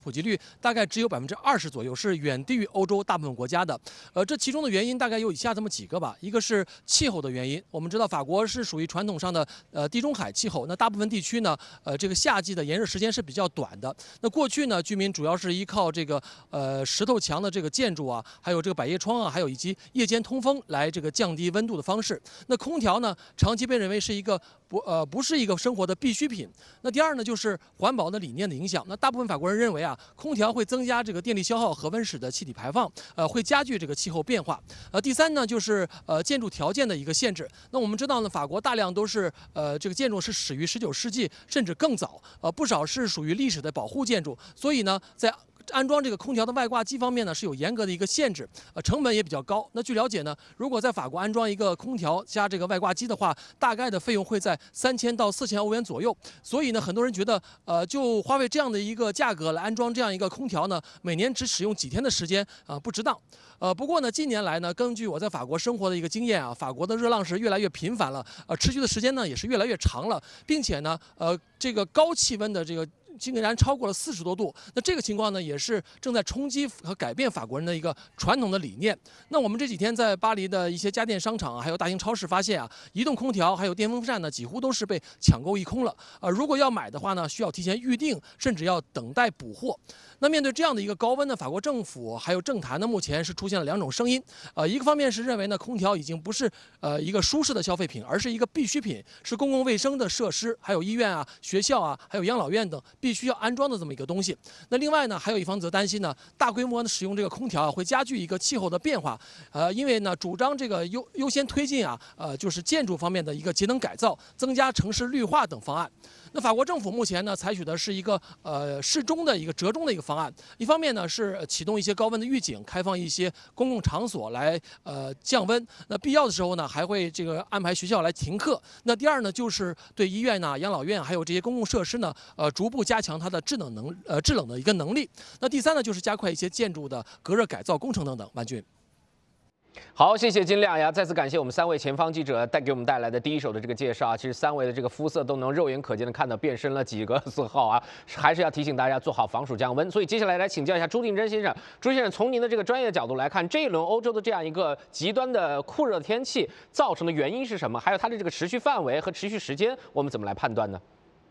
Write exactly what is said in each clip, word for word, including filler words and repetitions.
普及率大概只有百分之二十左右，是远低于欧洲大部分国家的。呃，这其中的原因大概有以下这么几个吧。一个是气候的原因，我们知道法国是属于传统上的呃地中海气候，那大部分地区呢，呃这个夏季的炎热时间是比较短的。那过去呢，居民主要是依靠这个呃石头墙的这个建筑啊，还有这个百叶窗啊，还有以及夜间通风来这个降低温度的方式。那空调呢，长期被认为是一个不呃不是一个生活的必需品。那第二呢，就是环保的理念的影响。那大部分法国人认为啊。 空调会增加这个电力消耗和温室的气体排放，呃，会加剧这个气候变化。呃，第三呢，就是呃建筑条件的一个限制。那我们知道呢，法国大量都是呃这个建筑是始于十九世纪，甚至更早，呃，不少是属于历史的保护建筑。所以呢，在 安装这个空调的外挂机方面呢，是有严格的一个限制，呃，成本也比较高。那据了解呢，如果在法国安装一个空调加这个外挂机的话，大概的费用会在三千到四千欧元左右。所以呢，很多人觉得，呃，就花费这样的一个价格来安装这样一个空调呢，每年只使用几天的时间啊、呃，不值当。呃，不过呢，近年来呢，根据我在法国生活的一个经验啊，法国的热浪是越来越频繁了，呃，持续的时间呢也是越来越长了，并且呢，呃，这个高气温的这个 竟然超过了四十多度，那这个情况呢，也是正在冲击和改变法国人的一个传统的理念。那我们这几天在巴黎的一些家电商场啊，还有大型超市发现啊，移动空调还有电风扇呢，几乎都是被抢购一空了。呃，如果要买的话呢，需要提前预定，甚至要等待补货。那面对这样的一个高温呢，法国政府还有政坛呢，目前是出现了两种声音。呃，一个方面是认为呢，空调已经不是呃一个舒适的消费品，而是一个必需品，是公共卫生的设施，还有医院啊、学校啊，还有养老院等必须要安装的这么一个东西。那另外呢，还有一方则担心呢，大规模的使用这个空调啊，会加剧一个气候的变化。呃，因为呢，主张这个优优先推进啊，呃，就是建筑方面的一个节能改造、增加城市绿化等方案。 那法国政府目前呢，采取的是一个呃适中的一个折中的一个方案。一方面呢是启动一些高温的预警，开放一些公共场所来呃降温。那必要的时候呢，还会这个安排学校来停课。那第二呢，就是对医院呐、养老院还有这些公共设施呢，呃逐步加强它的制冷能呃制冷的一个能力。那第三呢，就是加快一些建筑的隔热改造工程等等。万军。 好，谢谢金亮呀！再次感谢我们三位前方记者带给我们带来的第一手的这个介绍啊。其实三位的这个肤色都能肉眼可见的看到变深了几个色号啊，还是要提醒大家做好防暑降温。所以接下来来请教一下朱定真先生，朱先生，从您的这个专业角度来看，这一轮欧洲的这样一个极端的酷热天气造成的原因是什么？还有它的这个持续范围和持续时间，我们怎么来判断呢？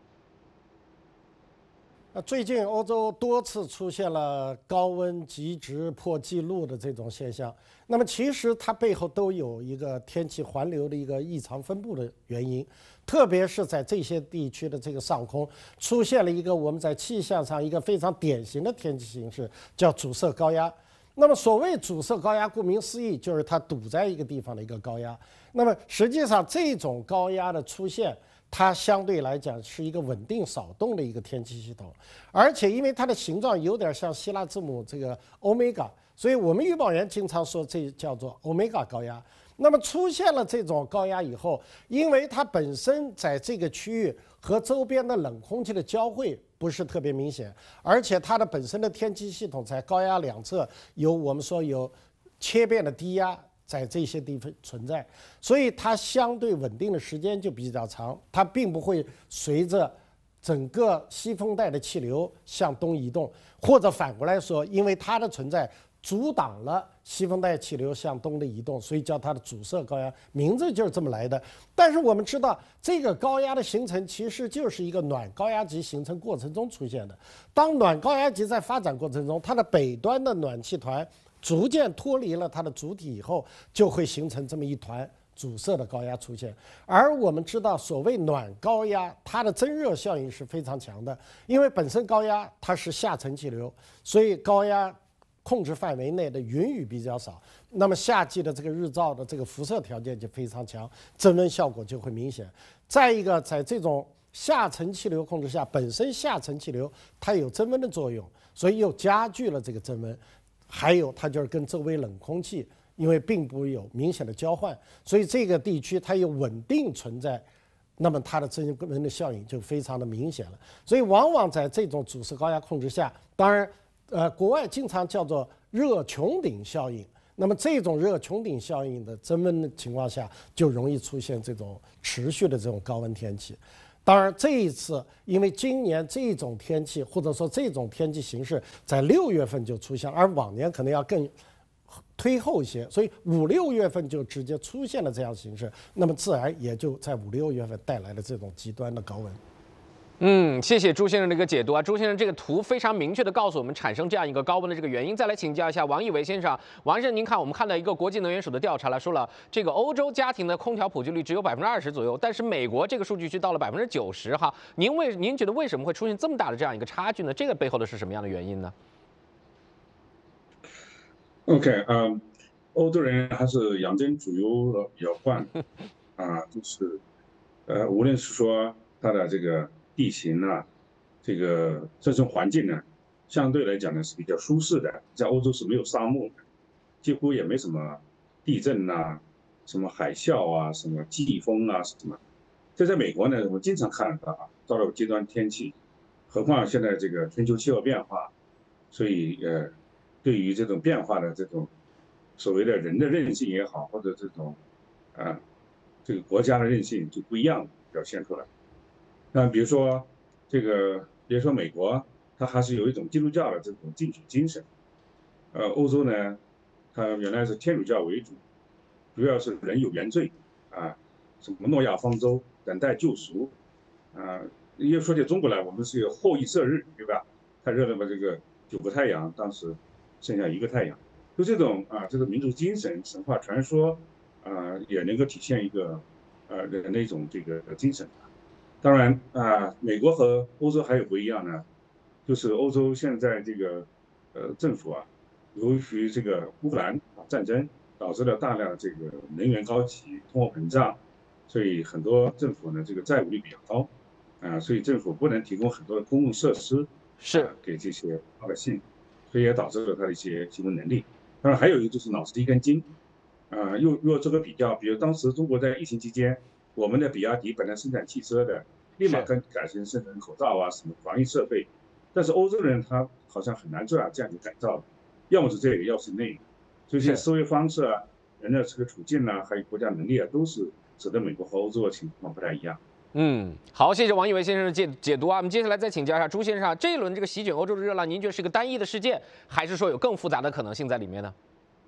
那最近欧洲多次出现了高温极值破纪录的这种现象，那么其实它背后都有一个天气环流的一个异常分布的原因，特别是在这些地区的这个上空出现了一个我们在气象上一个非常典型的天气形式，叫阻塞高压。那么所谓阻塞高压，顾名思义就是它堵在一个地方的一个高压。那么实际上这种高压的出现， 它相对来讲是一个稳定少动的一个天气系统，而且因为它的形状有点像希腊字母这个欧米伽，所以我们预报员经常说这叫做欧米伽高压。那么出现了这种高压以后，因为它本身在这个区域和周边的冷空气的交汇不是特别明显，而且它的本身的天气系统在高压两侧有我们说有切变的低压 在这些地方存在，所以它相对稳定的时间就比较长，它并不会随着整个西风带的气流向东移动，或者反过来说，因为它的存在阻挡了西风带气流向东的移动，所以叫它的阻塞高压，名字就是这么来的。但是我们知道，这个高压的形成其实就是一个暖高压级形成过程中出现的。当暖高压级在发展过程中，它的北端的暖气团 逐渐脱离了它的主体以后，就会形成这么一团阻塞的高压出现。而我们知道，所谓暖高压，它的增热效应是非常强的，因为本身高压它是下沉气流，所以高压控制范围内的云雨比较少，那么夏季的这个日照的这个辐射条件就非常强，增温效果就会明显。再一个，在这种下沉气流控制下，本身下沉气流它有增温的作用，所以又加剧了这个增温。 还有，它就是跟周围冷空气，因为并不有明显的交换，所以这个地区它有稳定存在，那么它的增温的效应就非常的明显了。所以，往往在这种阻塞高压控制下，当然，呃，国外经常叫做热穹顶效应。那么，这种热穹顶效应的增温的情况下，就容易出现这种持续的这种高温天气。 当然，这一次因为今年这种天气或者说这种天气形势在六月份就出现，而往年可能要更推后一些，所以五六月份就直接出现了这样形势，那么自然也就在五六月份带来了这种极端的高温。 嗯，谢谢朱先生的一个解读啊。朱先生这个图非常明确的告诉我们产生这样一个高温的这个原因。再来请教一下王义伟先生，王先生您看，我们看到一个国际能源署的调查了，说了这个欧洲家庭的空调普及率只有百分之二十左右，但是美国这个数据是到了百分之九十哈。您为您觉得为什么会出现这么大的这样一个差距呢？这个背后的是什么样的原因呢 ？OK， 嗯、呃，欧洲人还是养尊处优的比较惯啊，就是呃，无论是说它的这个地形啊。这个这种环境呢，相对来讲呢是比较舒适的。在欧洲是没有沙漠的，几乎也没什么地震啊、什么海啸啊、什么季风啊什么。这在美国呢，我经常看到啊，遭到极端天气，何况现在这个全球气候变化，所以呃，对于这种变化的这种所谓的人的韧性也好，或者这种啊这个国家的韧性就不一样表现出来。那比如说这个。比如说美国，它还是有一种基督教的这种进取精神。呃，欧洲呢，它原来是天主教为主，主要是人有原罪啊，什么诺亚方舟、等待救赎啊。又说起中国来，我们是有后羿射日，对吧？太热了嘛，这个九个太阳，当时剩下一个太阳。就这种啊，这个民族精神、神话传说啊，也能够体现一个呃人的一种这个精神。当然啊，美国和欧洲还有不一样呢，就是欧洲现在这个呃政府啊，由于这个乌克兰战争导致了大量的这个能源高企、通货膨胀，所以很多政府呢这个债务率比较高，啊，所以政府不能提供很多的公共设施是、 啊、给这些老百姓，所以也导致了它的一些行为能力。当然还有一个就是脑子一根筋，啊，又若做个比较，比如当时中国在疫情期间。我们的比亚迪本来生产汽车的，立马跟改成生产口罩啊，什么防疫设备。但是欧洲人他好像很难这样这样去改造，要么是这个，要是那个。所以这些思维方式啊，人的这个处境啊，还有国家能力啊，都是使得美国和欧洲的情况不太一样。 嗯，好，谢谢王义伟先生的解解读啊。我们接下来再请教一下朱先生，这一轮这个席卷欧洲的热浪，您觉得是个单一的事件，还是说有更复杂的可能性在里面呢？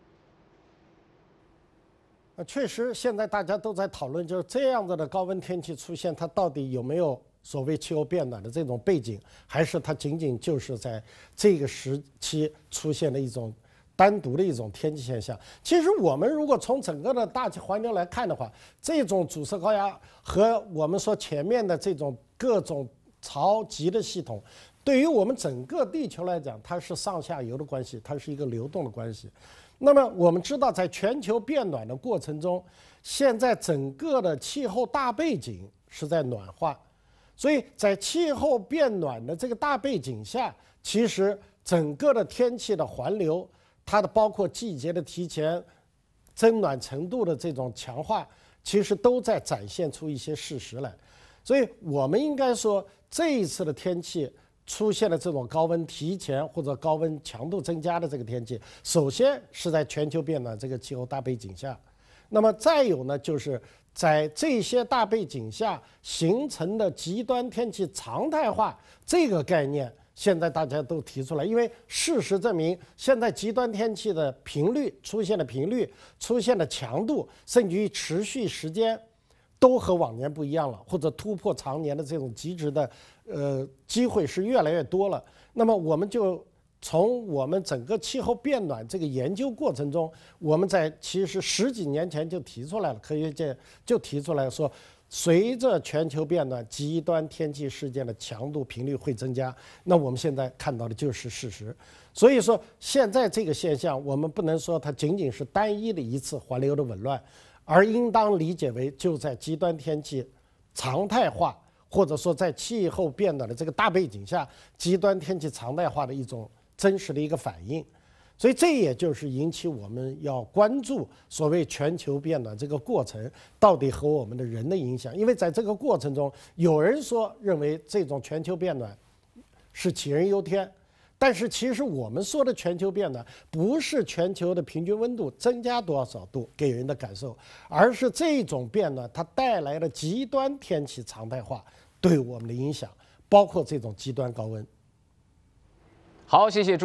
呃，确实，现在大家都在讨论，就是这样子的高温天气出现，它到底有没有所谓气候变暖的这种背景，还是它仅仅就是在这个时期出现的一种单独的一种天气现象？其实我们如果从整个的大气环境来看的话，这种阻塞高压和我们说前面的这种各种潮汐的系统，对于我们整个地球来讲，它是上下游的关系，它是一个流动的关系。那么我们知道，在全球变暖的过程中，现在整个的气候大背景是在暖化，所以在气候变暖的这个大背景下，其实整个的天气的环流，它的包括季节的提前、增暖程度的这种强化，其实都在展现出一些事实来。所以我们应该说，这一次的天气出现了这种高温提前或者高温强度增加的这个天气，首先是在全球变暖这个气候大背景下，那么再有呢，就是在这些大背景下形成的极端天气常态化这个概念，现在大家都提出来，因为事实证明，现在极端天气的频率出现的频率、出现的强度，甚至于持续时间，都和往年不一样了，或者突破常年的这种极值的。呃，机会是越来越多了。那么我们就从我们整个气候变暖这个研究过程中，我们在其实十几年前就提出来了，科学界就提出来说，随着全球变暖，极端天气事件的强度频率会增加。那我们现在看到的就是事实。所以说，现在这个现象，我们不能说它仅仅是单一的一次环流的紊乱，而应当理解为就在极端天气常态化。或者说，在气候变暖的这个大背景下，极端天气常态化的一种真实的一个反应，所以这也就是引起我们要关注所谓全球变暖这个过程到底和我们的人的影响。因为在这个过程中，有人说认为这种全球变暖是杞人忧天，但是其实我们说的全球变暖，不是全球的平均温度增加多少度给人的感受，而是这种变暖它带来的极端天气常态化。 对我们的影响，包括这种极端高温。 好，谢谢。